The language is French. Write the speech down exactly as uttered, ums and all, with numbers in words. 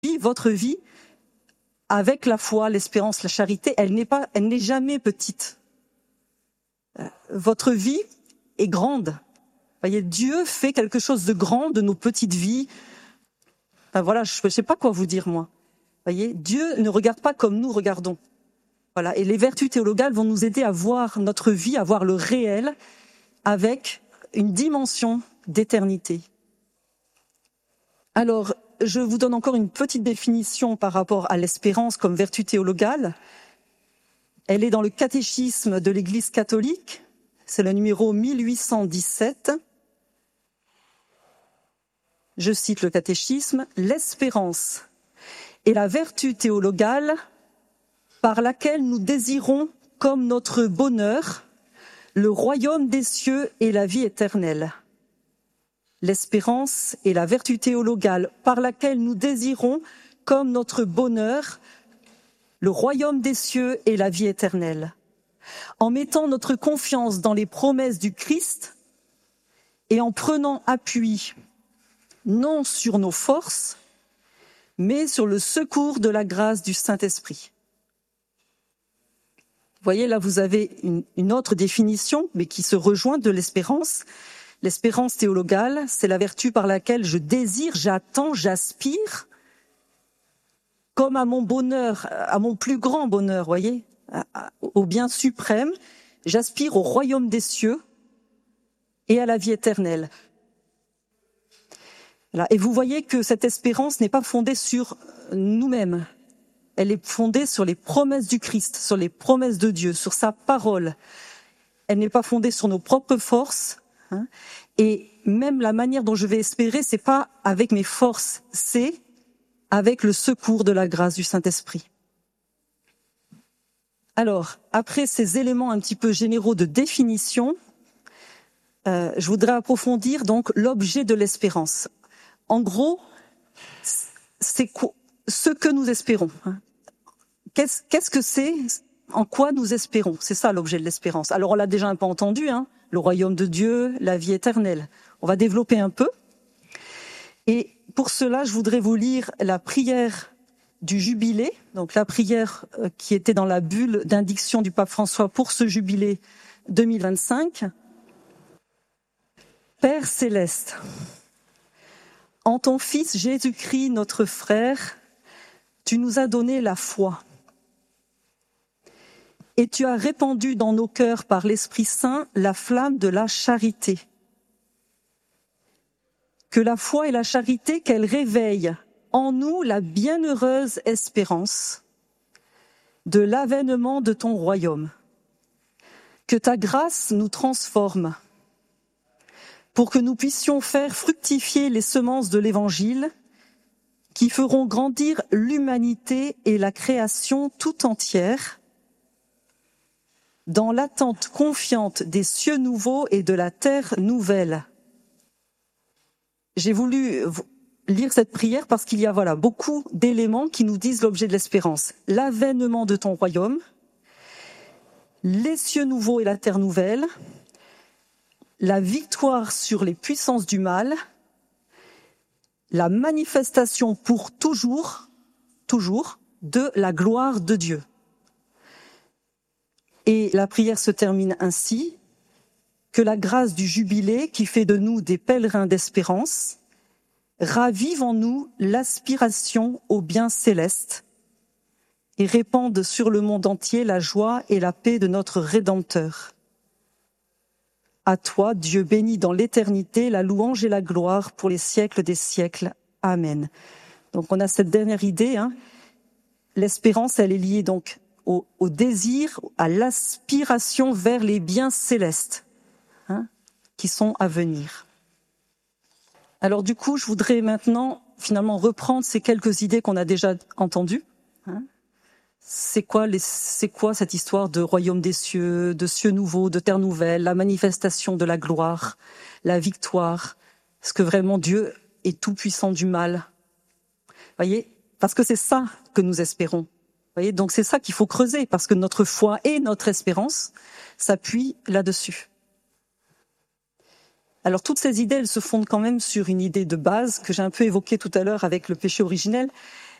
votre vie, avec la foi, l'espérance, la charité, elle n'est pas, elle n'est jamais petite. Votre vie est grande. Voyez, Dieu fait quelque chose de grand de nos petites vies. Enfin, voilà, je ne sais pas quoi vous dire, moi. Voyez, Dieu ne regarde pas comme nous regardons. Voilà, et les vertus théologales vont nous aider à voir notre vie, à voir le réel, avec une dimension d'éternité. Alors, je vous donne encore une petite définition par rapport à l'espérance comme vertu théologale. Elle est dans le catéchisme de l'Église catholique, c'est le numéro mille huit cent dix-sept. Je cite le catéchisme, « L'espérance est la vertu théologale par laquelle nous désirons comme notre bonheur le royaume des cieux et la vie éternelle. L'espérance est la vertu théologale par laquelle nous désirons comme notre bonheur le royaume des cieux et la vie éternelle. En mettant notre confiance dans les promesses du Christ et en prenant appui non sur nos forces, mais sur le secours de la grâce du Saint-Esprit. » Vous voyez, là, vous avez une, une autre définition, mais qui se rejoint de l'espérance. L'espérance théologale, c'est la vertu par laquelle je désire, j'attends, j'aspire, comme à mon bonheur, à mon plus grand bonheur, voyez, au bien suprême, j'aspire au royaume des cieux et à la vie éternelle. Voilà. Et vous voyez que cette espérance n'est pas fondée sur nous-mêmes. Elle est fondée sur les promesses du Christ, sur les promesses de Dieu, sur sa parole. Elle n'est pas fondée sur nos propres forces. Hein. Et même la manière dont je vais espérer, c'est pas avec mes forces, c'est avec le secours de la grâce du Saint-Esprit. Alors, après ces éléments un petit peu généraux de définition, euh, je voudrais approfondir donc l'objet de l'espérance. En gros, c'est quoi, ce que nous espérons. Hein. Qu'est-ce, qu'est-ce que c'est? En quoi nous espérons? C'est ça l'objet de l'espérance. Alors on l'a déjà un peu entendu, hein, le royaume de Dieu, la vie éternelle. On va développer un peu. Et pour cela, je voudrais vous lire la prière du jubilé, donc la prière qui était dans la bulle d'indiction du pape François pour ce jubilé deux mille vingt-cinq. Père céleste, en ton Fils Jésus-Christ, notre frère, tu nous as donné la foi. Et tu as répandu dans nos cœurs par l'Esprit Saint la flamme de la charité. Que la foi et la charité, qu'elles réveillent en nous la bienheureuse espérance de l'avènement de ton royaume. Que ta grâce nous transforme pour que nous puissions faire fructifier les semences de l'Évangile qui feront grandir l'humanité et la création tout entière dans l'attente confiante des cieux nouveaux et de la terre nouvelle. J'ai voulu lire cette prière parce qu'il y a voilà beaucoup d'éléments qui nous disent l'objet de l'espérance. L'avènement de ton royaume, les cieux nouveaux et la terre nouvelle, la victoire sur les puissances du mal, la manifestation pour toujours, toujours, de la gloire de Dieu. Et la prière se termine ainsi, que la grâce du jubilé qui fait de nous des pèlerins d'espérance ravive en nous l'aspiration au bien céleste et répande sur le monde entier la joie et la paix de notre Rédempteur. À toi, Dieu béni dans l'éternité, la louange et la gloire pour les siècles des siècles. Amen. Donc on a cette dernière idée, hein. L'espérance, elle est liée donc au, au désir, à l'aspiration vers les biens célestes, hein, qui sont à venir. Alors du coup, je voudrais maintenant finalement reprendre ces quelques idées qu'on a déjà entendues. Hein. C'est quoi, les, c'est quoi cette histoire de royaume des cieux, de cieux nouveaux, de terre nouvelle, la manifestation de la gloire, la victoire? Est-ce que vraiment Dieu est tout puissant du mal? Voyez, parce que c'est ça que nous espérons. Voyez, donc c'est ça qu'il faut creuser, parce que notre foi et notre espérance s'appuient là-dessus. Alors toutes ces idées, elles se fondent quand même sur une idée de base que j'ai un peu évoquée tout à l'heure avec le péché originel,